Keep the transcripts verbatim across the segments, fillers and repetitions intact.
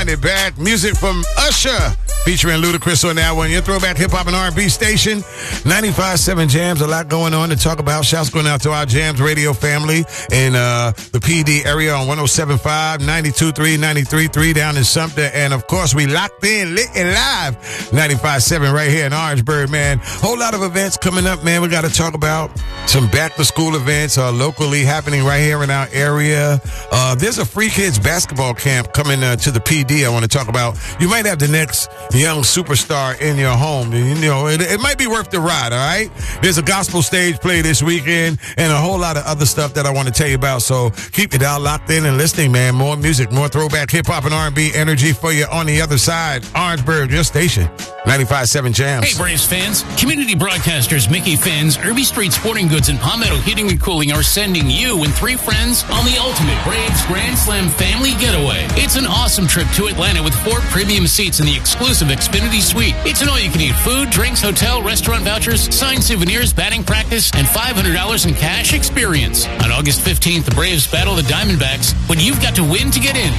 it back. Music from Usher featuring Ludacris on that one. Your throwback hip-hop and R and B station, ninety-five point seven Jams. A lot going on to talk about. Shouts going out to our Jams radio family in uh, the P D area on one oh seven point five, ninety-two point three, ninety-three point three down in Sumter. And, of course, we locked in, lit and live, ninety-five point seven right here in Orangeburg, man. Whole lot of events coming up, man. We got to talk about some back-to-school events uh, locally happening right here in our area. Uh, there's a Free Kids basketball camp coming uh, to the P D I want to talk about. You might have the next young superstar in your home. You know, it, it might be worth the ride, all right? There's a gospel stage play this weekend and a whole lot of other stuff that I want to tell you about. So keep it out locked in and listening, man. More music, more throwback hip-hop and R and B energy for you on the other side. Orangeburg, your station, ninety-five point seven Jams. Hey, Braves fans. Community broadcasters Mickey Fens, Irby Street Sporting Goods, and Palmetto Heating and Cooling are sending you and three friends on the ultimate Braves Grand Slam family getaway. It's an awesome trip to Atlanta with four premium seats in the exclusive Xfinity Suite. It's an all-you-can-eat food, drinks, hotel, restaurant vouchers, signed souvenirs, batting practice, and five hundred dollars in cash experience. On August fifteenth, the Braves battle the Diamondbacks, but you've got to win to get in.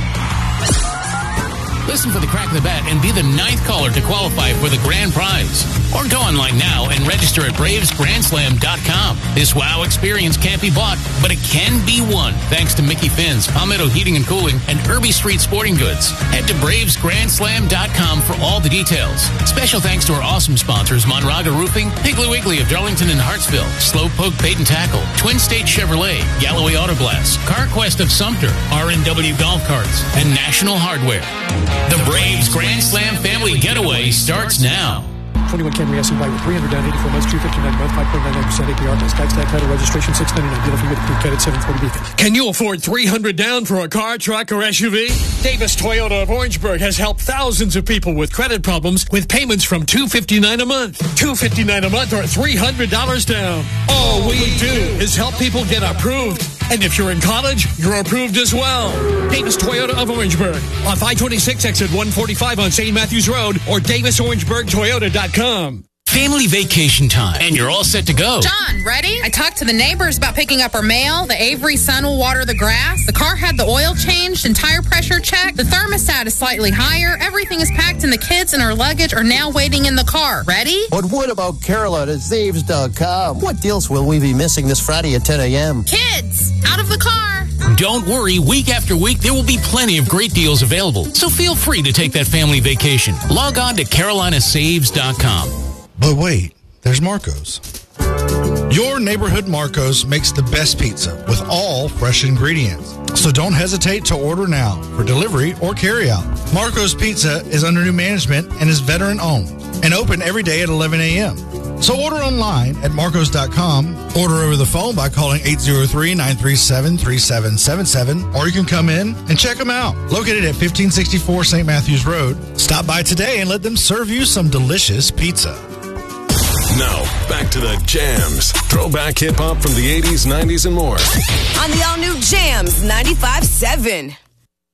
Listen for the crack of the bat and be the ninth caller to qualify for the grand prize. Or go online now and register at braves grand slam dot com. This wow experience can't be bought, but it can be won thanks to Mickey Fens, Palmetto Heating and Cooling, and Irby Street Sporting Goods. Head to braves grand slam dot com for all the details. Special thanks to our awesome sponsors, Monraga Roofing, Piggly Wiggly of Darlington and Hartsville, Slowpoke Bait and Tackle, Twin State Chevrolet, Galloway Auto Glass, CarQuest of Sumter, R N W Golf Carts, and National Hardware. The Braves Grand Slam Family Getaway starts now. twenty-one Camry S E Y with three hundred down, eighty-four months, two fifty-nine a month, five point nine nine percent A P R plus tax, tax title registration, six ninety-nine. Dealer fee with approved credit, seven forty Beacon. Can you afford three hundred down for a car, truck, or S U V? Davis Toyota of Orangeburg has helped thousands of people with credit problems with payments from two fifty-nine a month. two fifty-nine a month or three hundred dollars down. All we do is help people get approved. And if you're in college, you're approved as well. Davis Toyota of Orangeburg on five twenty-six exit one forty-five on Saint Matthews Road or davis orangeburg toyota dot com. Family vacation time, and you're all set to go. John, ready? I talked to the neighbors about picking up our mail. The Avery son will water the grass. The car had the oil changed and tire pressure checked. The thermostat is slightly higher. Everything is packed, and the kids and our luggage are now waiting in the car. Ready? But what about Carolina at Zaves dot com? What deals will we be missing this Friday at ten a.m.? Kids, out of the car. Don't worry, week after week, there will be plenty of great deals available. So feel free to take that family vacation. Log on to carolina saves dot com. But wait, there's Marco's. Your neighborhood Marco's makes the best pizza with all fresh ingredients. So don't hesitate to order now for delivery or carryout. Marco's Pizza is under new management and is veteran-owned and open every day at eleven a.m. So order online at marcos dot com, order over the phone by calling eight zero three, nine three seven, three seven seven seven, or you can come in and check them out. Located at fifteen sixty-four Saint Matthews Road. Stop by today and let them serve you some delicious pizza. Now, back to the Jams. Throwback hip-hop from the eighties, nineties, and more. On the all-new Jams ninety-five point seven.